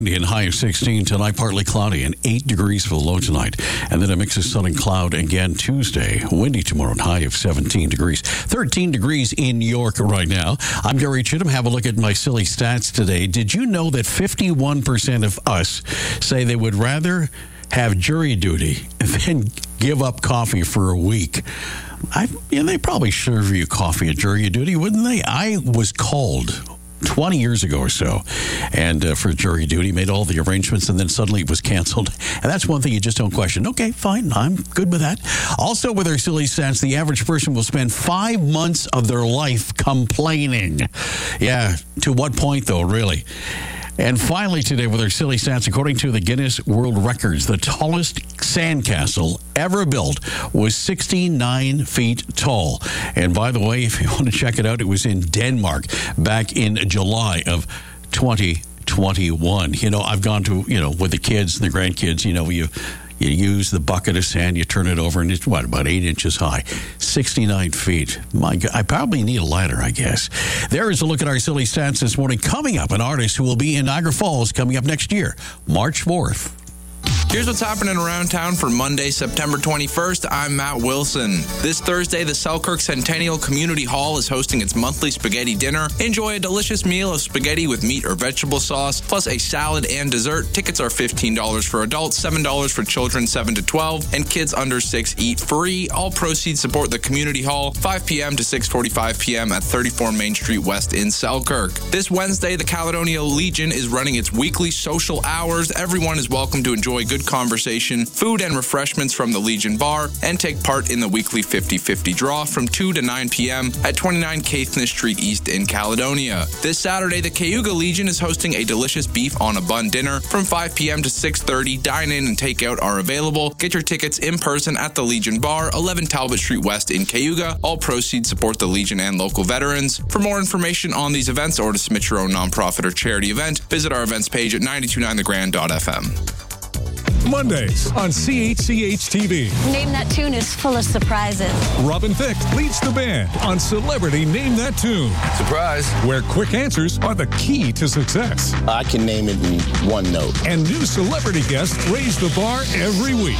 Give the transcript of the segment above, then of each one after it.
In high of 16 tonight, partly cloudy and 8 degrees for the low tonight. And then a mix of sun and cloud again Tuesday. Windy tomorrow, high of 17 degrees. 13 degrees in York right now. I'm Gary Chittum. Have a look at my silly stats today. Did you know that 51% of us say they would rather have jury duty than give up coffee for a week? They probably serve you coffee at jury duty, wouldn't they? I was called 20 years ago or so, and for jury duty, made all the arrangements, and then suddenly it was canceled. And that's one thing you just don't question. Okay, fine, I'm good with that. Also, with our silly stats, the average person will spend 5 months of their life complaining. Yeah, to what point, though, really? And finally today, with our silly stats, according to the Guinness World Records, the tallest sandcastle ever built was 69 feet tall. And by the way, if you want to check it out, it was in Denmark back in July of 2021. I've gone to, with the kids and the grandkids, you use the bucket of sand, you turn it over, and it's, about 8 inches high? 69 feet. My God, I probably need a ladder, I guess. There is a look at our silly stats this morning. Coming up, an artist who will be in Niagara Falls coming up next year, March 4th. Here's what's happening around town for Monday, September 21st. I'm Matt Wilson. This Thursday, the Selkirk Centennial Community Hall is hosting its monthly spaghetti dinner. Enjoy a delicious meal of spaghetti with meat or vegetable sauce, plus a salad and dessert. Tickets are $15 for adults, $7 for children 7 to 12, and kids under 6 eat free. All proceeds support the Community Hall, 5 p.m. to 6:45 p.m. at 34 Main Street West in Selkirk. This Wednesday, the Caledonia Legion is running its weekly social hours. Everyone is welcome to enjoy good conversation, food and refreshments from the Legion Bar, and take part in the weekly 50-50 draw from 2 to 9 p.m. at 29 Caithness Street East in Caledonia. This Saturday, the Cayuga Legion is hosting a delicious beef on a bun dinner from 5 p.m. to 6:30. Dine-in and take-out are available. Get your tickets in person at the Legion Bar, 11 Talbot Street West in Cayuga. All proceeds support the Legion and local veterans. For more information on these events or to submit your own nonprofit or charity event, visit our events page at 929thegrand.fm. Mondays on CHCH-TV. Name That Tune is full of surprises. Robin Thicke leads the band on Celebrity Name That Tune. Surprise. Where quick answers are the key to success. I can name it in one note. And new celebrity guests raise the bar every week.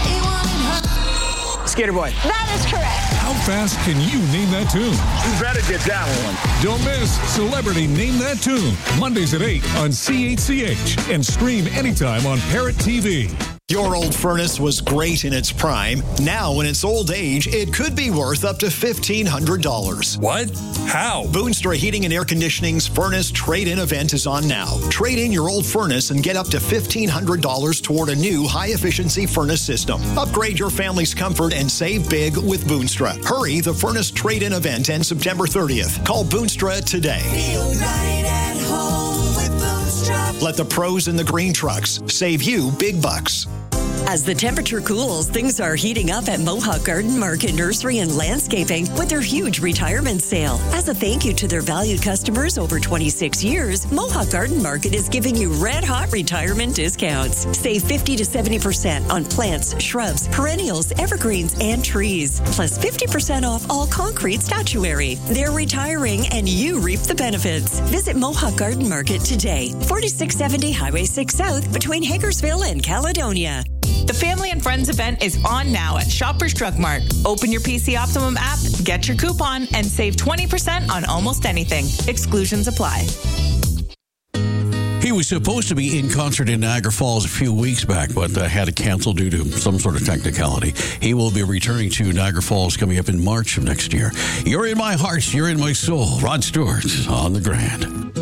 Skater Boy. That is correct. How fast can you name that tune? You better get that one. Don't miss Celebrity Name That Tune. Mondays at 8 on CHCH. And stream anytime on Parrot TV. Your old furnace was great in its prime. Now, in its old age, it could be worth up to $1,500. What? How? Boonstra Heating and Air Conditioning's Furnace Trade-In event is on now. Trade in your old furnace and get up to $1,500 toward a new high-efficiency furnace system. Upgrade your family's comfort and save big with Boonstra. Hurry, the Furnace Trade-In event ends September 30th. Call Boonstra today. Feel right at home with Boonstra. Let the pros in the green trucks save you big bucks. As the temperature cools, things are heating up at Mohawk Garden Market Nursery and Landscaping with their huge retirement sale. As a thank you to their valued customers over 26 years, Mohawk Garden Market is giving you red-hot retirement discounts. Save 50 to 70% on plants, shrubs, perennials, evergreens, and trees. Plus 50% off all concrete statuary. They're retiring and you reap the benefits. Visit Mohawk Garden Market today. 4670 Highway 6 South between Hagersville and Caledonia. The Family and Friends event is on now at Shoppers Drug Mart. Open your PC Optimum app, get your coupon, and save 20% on almost anything. Exclusions apply. He was supposed to be in concert in Niagara Falls a few weeks back, but had to cancel due to some sort of technicality. He will be returning to Niagara Falls coming up in March of next year. You're in my heart, you're in my soul. Rod Stewart on the Grand.